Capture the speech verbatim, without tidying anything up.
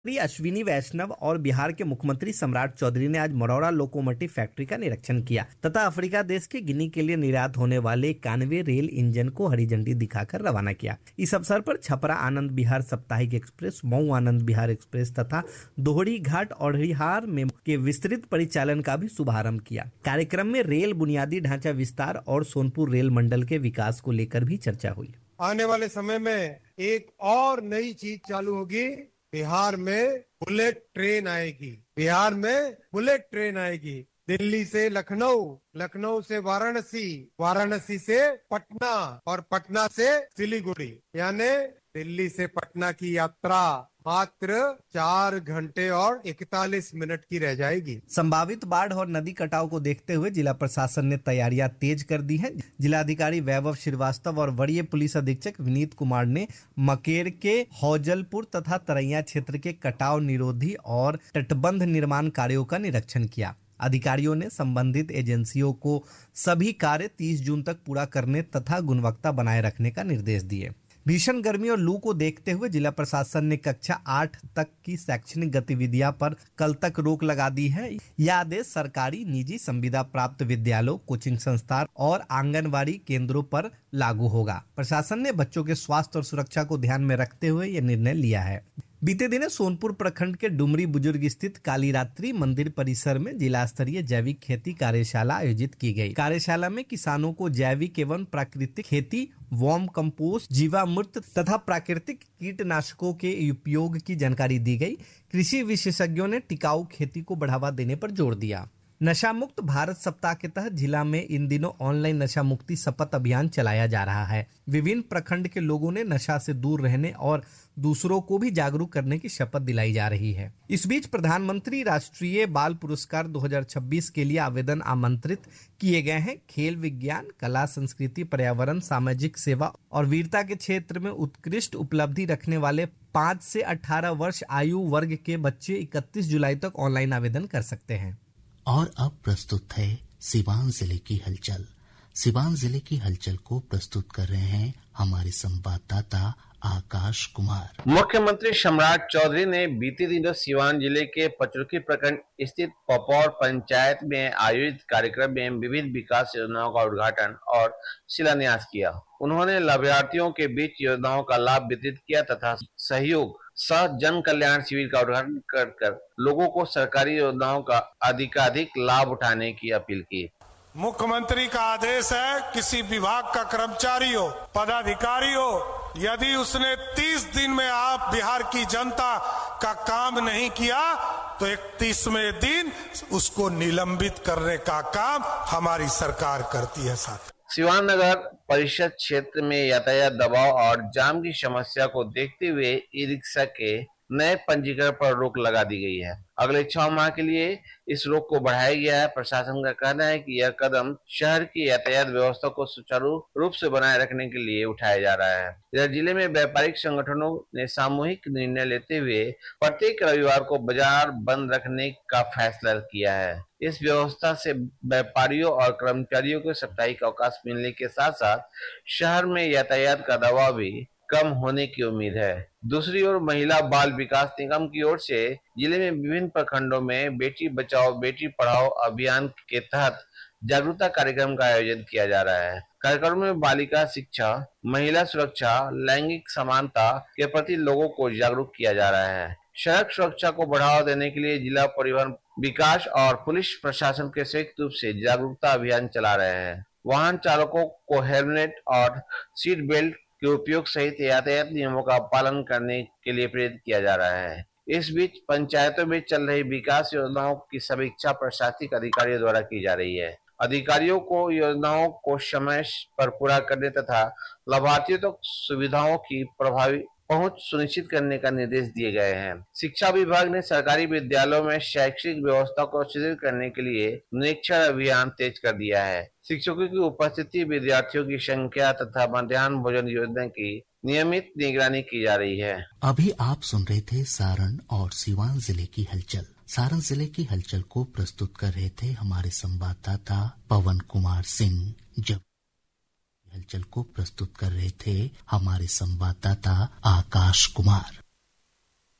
अश्विनी वैष्णव और बिहार के मुख्यमंत्री सम्राट चौधरी ने आज मरौरा लोकोमोटिव फैक्ट्री का निरीक्षण किया तथा अफ्रीका देश के गिनी के लिए निर्यात होने वाले इक्यानवे रेल इंजन को हरी झंडी दिखाकर रवाना किया। इस अवसर पर छपरा आनंद विहार साप्ताहिक एक्सप्रेस, मऊ आनंद विहार एक्सप्रेस तथा दोहरी घाट औढ़िहार में के विस्तृत परिचालन का भी शुभारंभ किया। कार्यक्रम में रेल बुनियादी ढांचा विस्तार और सोनपुर रेल मंडल के विकास को लेकर भी चर्चा हुई। आने वाले समय में एक और नई चीज चालू होगी, बिहार में बुलेट ट्रेन आएगी। बिहार में बुलेट ट्रेन आएगी। दिल्ली से लखनऊ, लखनऊ से वाराणसी, वाराणसी से पटना और पटना से सिलीगुड़ी, यानी दिल्ली से पटना की यात्रा मात्र चार घंटे और इकतालीस मिनट की रह जाएगी। संभावित बाढ़ और नदी कटाव को देखते हुए जिला प्रशासन ने तैयारियां तेज कर दी हैं। जिलाधिकारी वैभव श्रीवास्तव और वरीय पुलिस अधीक्षक विनीत कुमार ने मकेर के हौजलपुर तथा तरैया क्षेत्र के कटाव निरोधी और तटबंध निर्माण कार्यों का निरीक्षण किया। अधिकारियों ने संबंधित एजेंसियों को सभी कार्य तीस जून तक पूरा करने तथा गुणवत्ता बनाए रखने का निर्देश दिए। भीषण गर्मी और लू को देखते हुए जिला प्रशासन ने कक्षा आठ तक की शैक्षणिक गतिविधियां पर कल तक रोक लगा दी है। यह आदेश सरकारी, निजी, संविदा प्राप्त विद्यालयों, कोचिंग संस्थान और आंगनबाड़ी केंद्रों पर लागू होगा। प्रशासन ने बच्चों के स्वास्थ्य और सुरक्षा को ध्यान में रखते हुए यह निर्णय लिया है। बीते दिन सोनपुर प्रखंड के डुमरी बुजुर्ग स्थित कालीरात्रि मंदिर परिसर में जिला स्तरीय जैविक खेती कार्यशाला आयोजित की गई। कार्यशाला में किसानों को जैविक एवं प्राकृतिक खेती, वर्म कंपोस्ट, जीवामृत तथा प्राकृतिक कीटनाशकों के उपयोग की जानकारी दी गई। कृषि विशेषज्ञों ने टिकाऊ खेती को बढ़ावा देने पर जोर दिया। नशा मुक्त भारत सप्ताह के तहत जिला में इन दिनों ऑनलाइन नशा मुक्ति शपथ अभियान चलाया जा रहा है। विभिन्न प्रखंड के लोगों ने नशा से दूर रहने और दूसरों को भी जागरूक करने की शपथ दिलाई जा रही है। इस बीच प्रधानमंत्री राष्ट्रीय बाल पुरस्कार दो हज़ार छब्बीस के लिए आवेदन आमंत्रित किए गए हैं। खेल, विज्ञान, कला, संस्कृति, पर्यावरण, सामाजिक सेवा और वीरता के क्षेत्र में उत्कृष्ट उपलब्धि रखने वाले पाँच से अठारह वर्ष आयु वर्ग के बच्चे इकतीस जुलाई तक ऑनलाइन आवेदन कर सकते हैं। और अब प्रस्तुत है सिवान जिले की हलचल। सिवान जिले की हलचल को प्रस्तुत कर रहे हैं हमारे संवाददाता आकाश कुमार। मुख्यमंत्री सम्राट चौधरी ने बीते दिनों सिवान जिले के पचरुखी प्रखंड स्थित पपौर पंचायत में आयोजित कार्यक्रम में विविध विकास योजनाओं का उद्घाटन और शिलान्यास किया। उन्होंने लाभार्थियों के बीच योजनाओं का लाभ वितरित किया तथा सहयोग सह जन कल्याण शिविर का उद्घाटन कर कर लोगों को सरकारी योजनाओं का अधिकाधिक लाभ उठाने की अपील की। मुख्यमंत्री का आदेश है, किसी विभाग का कर्मचारी हो, पदाधिकारी हो, यदि उसने तीस दिन में आप बिहार की जनता का काम नहीं किया तो इकतीसवें दिन उसको निलंबित करने का काम हमारी सरकार करती है। साथ सिवान नगर परिषद क्षेत्र में यातायात दबाव और जाम की समस्या को देखते हुए ई रिक्शा के नए पंजीकरण पर रोक लगा दी गई है। अगले छह माह के लिए इस रोक को बढ़ाया गया है। प्रशासन का कहना है कि यह कदम शहर की यातायात व्यवस्था को सुचारू रूप से बनाए रखने के लिए उठाया जा रहा है। इधर जिले में व्यापारिक संगठनों ने सामूहिक निर्णय लेते हुए प्रत्येक रविवार को बाजार बंद रखने का फैसला किया है। इस व्यवस्था से व्यापारियों और कर्मचारियों को साप्ताहिक अवकाश मिलने के साथ साथ शहर में यातायात का दबाव भी कम होने की उम्मीद है। दूसरी ओर महिला बाल विकास निगम की ओर से जिले में विभिन्न प्रखंडों में बेटी बचाओ बेटी पढ़ाओ अभियान के तहत जागरूकता कार्यक्रम का आयोजन किया जा रहा है। कार्यक्रम में बालिका शिक्षा, महिला सुरक्षा, लैंगिक समानता के प्रति लोगों को जागरूक किया जा रहा है। सड़क सुरक्षा को बढ़ावा देने के लिए जिला परिवहन विकास और पुलिस प्रशासन के संयुक्त रूप से जागरूकता अभियान चला रहे हैं। वाहन चालकों को हेलमेट और सीट बेल्ट के उपयोग सहित यातायात नियमों का पालन करने के लिए प्रेरित किया जा रहा है। इस बीच पंचायतों में चल रही विकास योजनाओं की समीक्षा प्रशासनिक अधिकारियों द्वारा की जा रही है। अधिकारियों को योजनाओं को समय पर पूरा करने तथा लाभार्थियों तक सुविधाओं की प्रभावी पहुंच सुनिश्चित करने का निर्देश दिए गए हैं। शिक्षा विभाग ने सरकारी विद्यालयों में शैक्षिक व्यवस्था को सुदृढ़ करने के लिए निरीक्षण अभियान तेज कर दिया है। शिक्षकों की उपस्थिति, विद्यार्थियों की संख्या तथा मध्याह्न भोजन योजना की नियमित निगरानी की जा रही है। अभी आप सुन रहे थे सारण और सिवान जिले की हलचल। सारण जिले की हलचल को प्रस्तुत कर रहे थे हमारे संवाददाता पवन कुमार सिंह। जब हलचल को प्रस्तुत कर रहे थे हमारे संवाददाता आकाश कुमार।